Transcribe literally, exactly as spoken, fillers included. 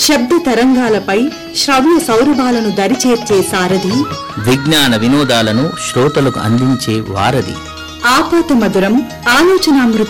శబ్ద తరంగాలపై శ్రవ్య సౌరభాలను దరిచేర్చే సారథి, విజ్ఞాన వినోదాలను శ్రోతలకు అందించే వారధి, ఆపాత మధురం ఆలోచనామృతం